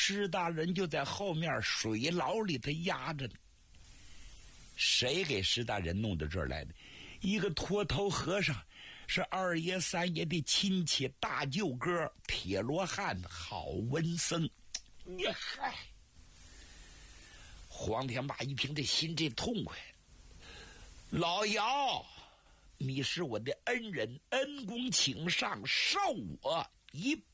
石大人就在后面水牢里头压着呢。谁给石大人弄到这儿来的？一个脱头和尚，是二爷三爷的亲戚大舅哥铁罗汉郝文僧。嗨，黄天霸一听这心这痛快，老姚，你是我的恩人，恩公请上，受我一